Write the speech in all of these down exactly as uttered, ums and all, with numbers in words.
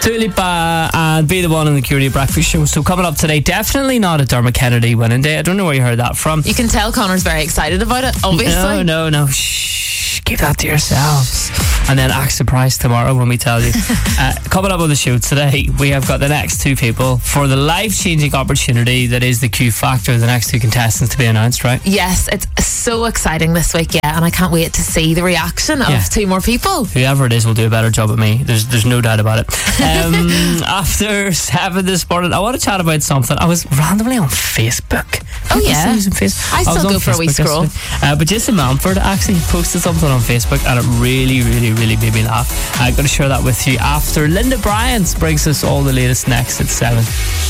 Dua Lipa and Be The One in the Q Radio Breakfast Show. So coming up today, definitely not a Dermot Kennedy winning day. I don't know where you heard that from. You can tell Connor's very excited about it, obviously. No, no, no. Shh, keep that to yourselves. And then act surprised tomorrow when we tell you. uh, coming up on the show today, we have got the next two people for the life-changing opportunity that is the Q Factor. The next two contestants to be announced, right? Yes, it's so exciting this week, yeah, and I can't wait to see the reaction of Yeah. two more people. Whoever it is will do a better job at me. There's there's no doubt about it. Um, after seven this morning, I want to chat about something. I was randomly on Facebook. Oh, People yeah. still using Facebook. I still was on go for a wee Facebook scroll. yesterday. Uh, but Jason Manford actually posted something on Facebook, and it really, really, really made me laugh. I'm going to share that with you after Linda Bryant brings us all the latest next at seven.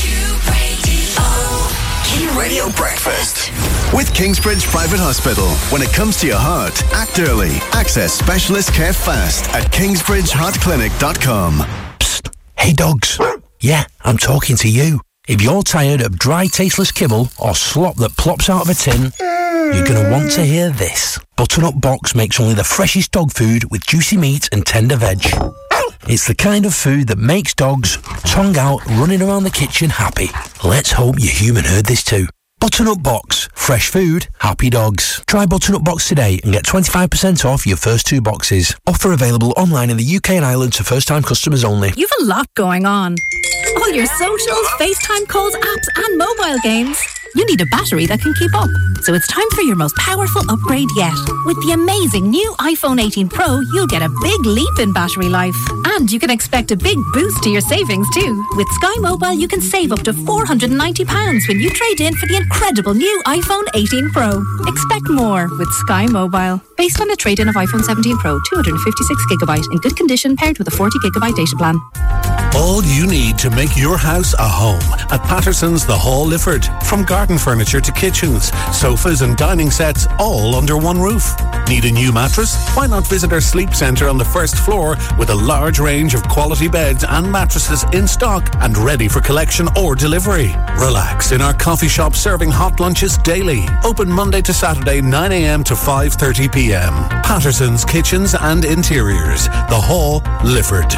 Q Radio Breakfast with Kingsbridge Private Hospital. When it comes to your heart, act early. Access specialist care fast at kingsbridge heart clinic dot com. Psst. Hey dogs. Yeah, I'm talking to you. If you're tired of dry, tasteless kibble or slop that plops out of a tin, you're going to want to hear this. Butternut Box makes only the freshest dog food with juicy meat and tender veg. It's the kind of food that makes dogs, tongue out, running around the kitchen happy. Let's hope your human heard this too. Butternut Box. Fresh food, happy dogs. Try Butternut Box today and get twenty-five percent off your first two boxes. Offer available online in the U K and Ireland to first-time customers only. You've a lot going on. All your socials, FaceTime calls, apps and mobile games. You need a battery that can keep up. So it's time for your most powerful upgrade yet. With the amazing new iPhone eighteen Pro, you'll get a big leap in battery life. And you can expect a big boost to your savings too. With Sky Mobile, you can save up to four hundred ninety pounds when you trade in for the incredible new iPhone eighteen Pro. Expect more with Sky Mobile. Based on a trade-in of iPhone seventeen Pro, two hundred fifty-six gigabyte in good condition paired with a forty gigabyte data plan. All you need to make your house a home at Patterson's The Hall Lifford. From garden furniture to kitchens, sofas and dining sets, all under one roof. Need a new mattress? Why not visit our sleep centre on the first floor with a large range of quality beds and mattresses in stock and ready for collection or delivery. Relax in our coffee shop serving hot lunches daily. Open Monday to Saturday nine a.m. to five thirty p.m. Patterson's Kitchens and Interiors. The Hall Lifford.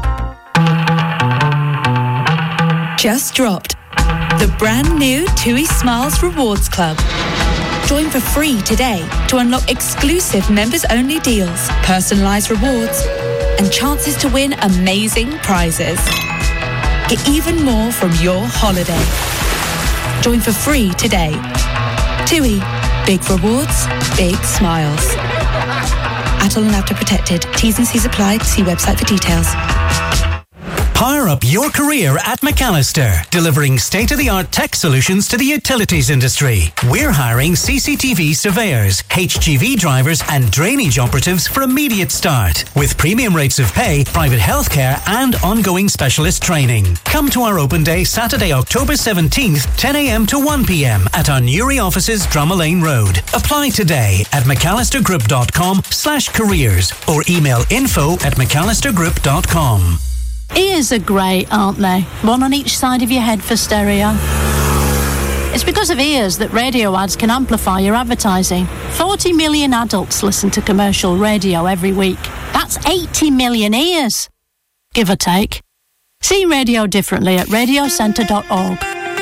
Just dropped the brand new TUI Smiles Rewards Club. Join for free today to unlock exclusive members-only deals, personalised rewards, and chances to win amazing prizes. Get even more from your holiday. Join for free today. TUI. Big rewards, big smiles. At all and after protected. T's and C's apply. See website for details. Power up your career at McAllister, delivering state-of-the-art tech solutions to the utilities industry. We're hiring C C T V surveyors, H G V drivers and drainage operatives for immediate start, with premium rates of pay, private healthcare and ongoing specialist training. Come to our open day Saturday, October seventeenth, ten a.m. to one p.m. at our Newry offices, Drumalane Road. Apply today at mcallistergroup.com slash careers or email info at mcallistergroup dot com. Ears are great, aren't they? One on each side of your head for stereo. It's because of ears that radio ads can amplify your advertising. forty million adults listen to commercial radio every week. That's eighty million ears, give or take. See radio differently at radio centre dot org.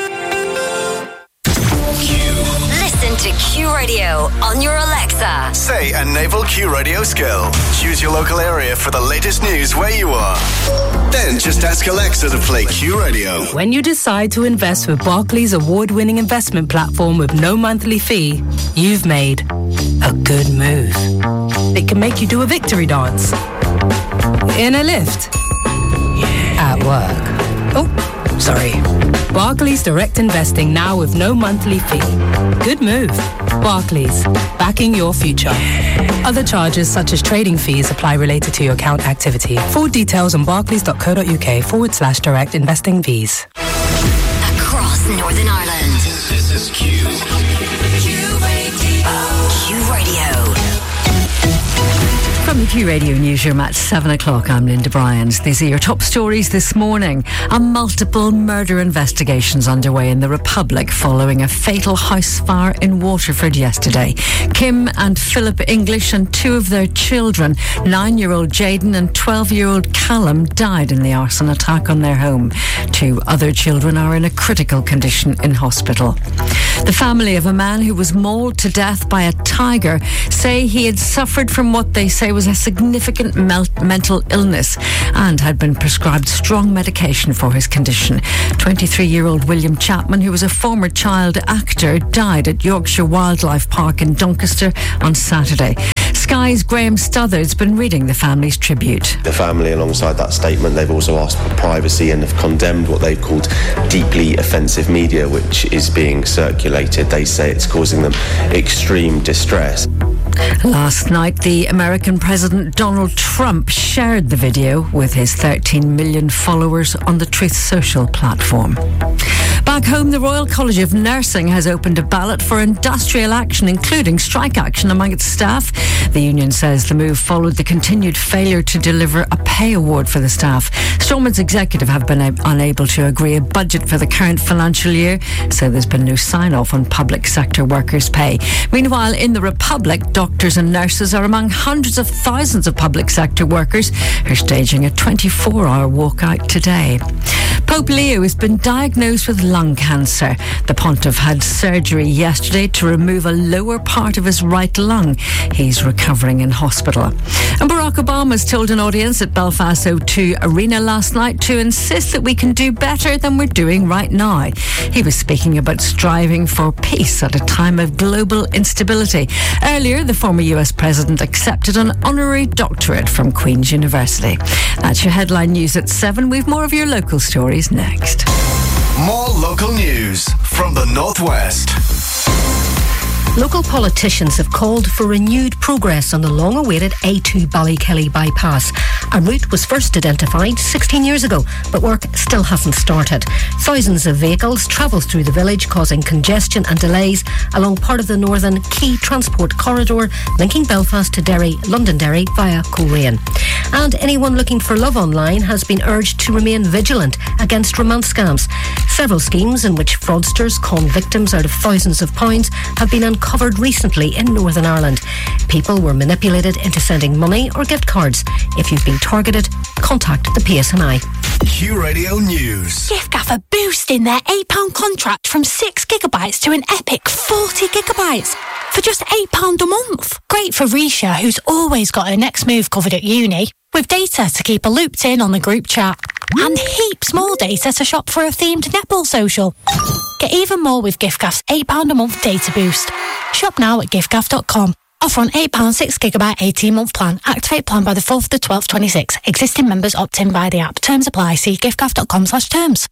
Listen to Q Radio on your Alexa. Say a naval Q Radio skill. Choose your local area for the latest news where you are. Then just ask Alexa to play Q Radio. When you decide to invest with Barclays award-winning investment platform with no monthly fee, you've made a good move. It can make you do a victory dance. In a lift. At work. Oh, sorry. Barclays Direct Investing now with no monthly fee. Good move. Barclays, backing your future. Other charges such as trading fees apply related to your account activity. Full details on barclays.co.uk forward slash direct investing fees. Across Northern Ireland. This is Q. Q Radio. Q Radio. From the Q Radio Newsroom at seven o'clock. I'm Linda Bryans. These are your top stories this morning. A multiple murder investigations underway in the Republic following a fatal house fire in Waterford yesterday. Kim and Philip English and two of their children, nine-year-old Jaden and twelve-year-old Callum, died in the arson attack on their home. Two other children are in a critical condition in hospital. The family of a man who was mauled to death by a tiger say he had suffered from what they say was a significant mel- mental illness and had been prescribed strong medication for his condition. twenty-three-year-old William Chapman, who was a former child actor, died at Yorkshire Wildlife Park in Doncaster on Saturday. Sky's Graham Stothard's been reading the family's tribute. The family, alongside that statement, they've also asked for privacy and have condemned what they've called deeply offensive media, which is being circulated. They say it's causing them extreme distress. Last night, the American President Donald Trump shared the video with his thirteen million followers on the Truth Social platform. Back home, the Royal College of Nursing has opened a ballot for industrial action, including strike action among its staff. The union says the move followed the continued failure to deliver a pay award for the staff. Stormont's executive have been a- unable to agree a budget for the current financial year, so there's been no sign-off on public sector workers' pay. Meanwhile, in the Republic, doctors and nurses are among hundreds of thousands of public sector workers who are staging a twenty-four hour walkout today. Pope Leo has been diagnosed with lung cancer. The pontiff had surgery yesterday to remove a lower part of his right lung. He's recovering in hospital. And Barack Obama's told an audience at Belfast O two Arena last night to insist that we can do better than we're doing right now. He was speaking about striving for peace at a time of global instability. Earlier, the former U S president accepted an honorary doctorate from Queen's University. That's your headline news at seven. We've more of your local stories next. More local news from the Northwest. Local politicians have called for renewed progress on the long-awaited A two Ballykelly bypass. A route was first identified sixteen years ago, but work still hasn't started. Thousands of vehicles travel through the village, causing congestion and delays along part of the northern key transport corridor linking Belfast to Derry, Londonderry via Coleraine. And anyone looking for love online has been urged to remain vigilant against romance scams. Several schemes in which fraudsters con victims out of thousands of pounds have been uncovered recently in Northern Ireland. People were manipulated into sending money or gift cards. If you've been targeted, contact the P S N I. Q Radio News. giffgaff are boosting their eight pound contract from six gigabytes to an epic forty gigabytes for just eight pounds a month. Great for Risha, who's always got her next move covered at uni, with data to keep her looped in on the group chat. And heaps more data to shop for a themed netball social. Get even more with giffgaff's eight pounds a month data boost. Shop now at giffgaff dot com. Offer on eight pounds six gigabyte eighteen month plan. Activate plan by the fourth of the twelfth twenty-six. Existing members opt in via the app. Terms apply. See giffgaff dot com slash terms.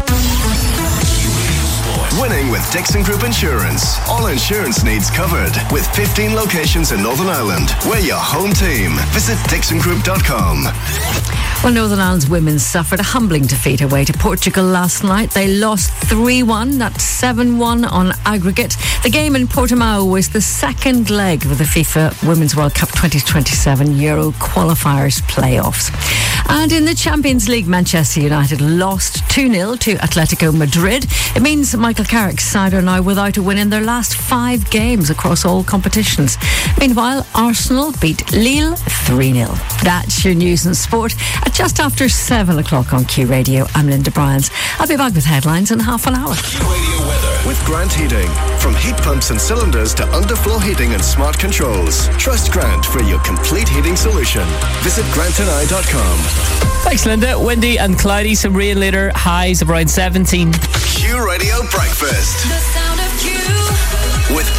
Winning with Dixon Group Insurance. All insurance needs covered. With fifteen locations in Northern Ireland. We're your home team. Visit dixon group dot com. Well, Northern Ireland's women suffered a humbling defeat away to Portugal last night. They lost three one, that's seven one on aggregate. The game in Portimao was the second leg of the FIFA Women's World Cup twenty twenty-seven Euro qualifiers playoffs. And in the Champions League, Manchester United lost two nil to Atletico Madrid. It means Michael Carrick's side are now without a win in their last five games across all competitions. Meanwhile, Arsenal beat Lille three nil. That's your news and sport at just after seven o'clock on Q Radio. I'm Linda Bryans. I'll be back with headlines in half an hour. Q Radio weather with Grant Heating. From heat pumps and cylinders to underfloor heating and smart controls. Trust Grant for your complete heating solution. Visit grant and i dot com. Thanks, Linda. Windy and cloudy, some rain later, highs of around seventeen. Q Radio Breakfast.